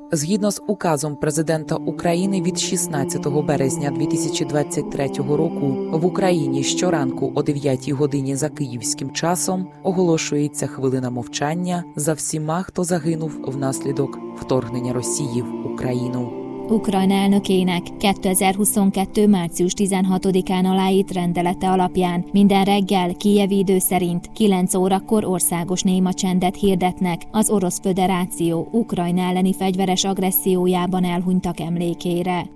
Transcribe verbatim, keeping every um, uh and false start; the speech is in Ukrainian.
Згідно з указом президента України від шістнадцятого березня дві тисячі двадцять третього року в Україні щоранку о дев'ятій годині за київським часом оголошується хвилина мовчання за всіма, хто загинув внаслідок вторгнення Росії в Україну. Ukrajna elnökének kétezer-huszonkettő. március tizenhatodikán aláírt rendelete alapján minden reggel kijevi idő szerint kilenc órakor országos néma csendet hirdetnek az Orosz Föderáció Ukrajna elleni fegyveres agressziójában elhunytak emlékére.